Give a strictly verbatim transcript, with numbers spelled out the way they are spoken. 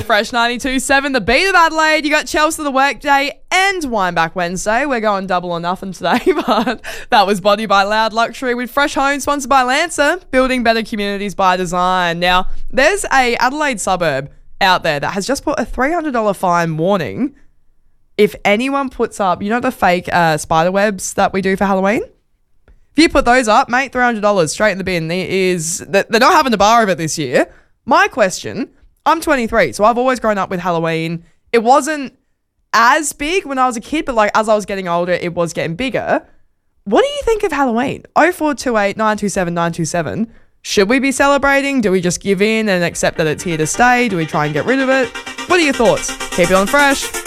Fresh ninety-two point seven, the beat of Adelaide. You got Chelsea the Workday and Wine Back Wednesday. We're going double or nothing today, but that was Body by Loud Luxury with Fresh Home, sponsored by Lancer, building better communities by design. Now, there's a Adelaide suburb out there that has just put a three hundred dollars fine warning if anyone puts up, you know the fake uh, spider webs that we do for Halloween? If you put those up, mate, three hundred dollars straight in the bin. It is, they're not having a bar of it this year. My question, I'm twenty-three, so I've always grown up with Halloween. It wasn't as big when I was a kid, but like as I was getting older, it was getting bigger. What do you think of Halloween? oh four two eight, nine two seven, nine two seven. Should we be celebrating? Do we just give in and accept that it's here to stay? Do we try and get rid of it? What are your thoughts? Keep it on Fresh.